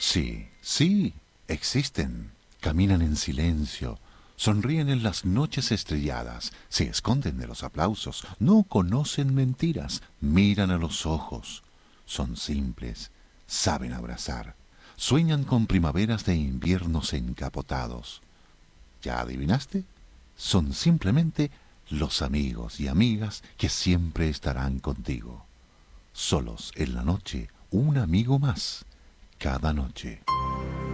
Sí, sí, existen. Caminan en silencio, sonríen en las noches estrelladas, se esconden de los aplausos, no conocen mentiras, miran a los ojos. Son simples, saben abrazar, sueñan con primaveras de inviernos encapotados. ¿Ya adivinaste? Son simplemente los amigos y amigas que siempre estarán contigo. Solos en la noche, un amigo más cada noche.